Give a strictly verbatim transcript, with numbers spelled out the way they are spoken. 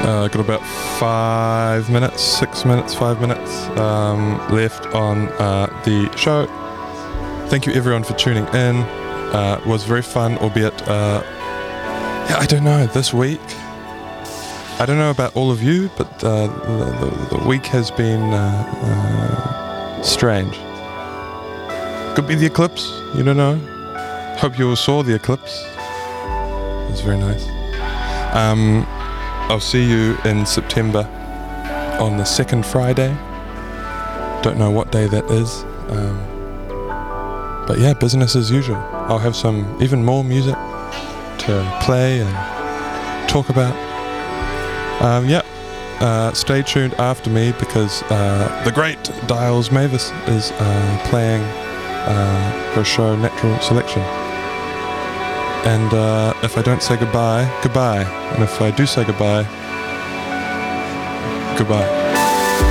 Uh, got about five minutes, six minutes, five minutes um, left on uh, the show. Thank you everyone for tuning in. Uh, it was very fun, albeit, uh, yeah, I don't know, this week, I don't know about all of you, but uh, the, the, the week has been uh, uh, strange. Could be the eclipse, you don't know. Hope you all saw the eclipse. It was very nice. Um, I'll see you in September on the second Friday. Don't know what day that is. Um, but yeah, business as usual. I'll have some even more music to play and talk about. Um, yeah, uh, stay tuned after me because uh, the great Dials Mavis is uh, playing uh, her show Natural Selection. And uh, if I don't say goodbye, goodbye. And if I do say goodbye, goodbye.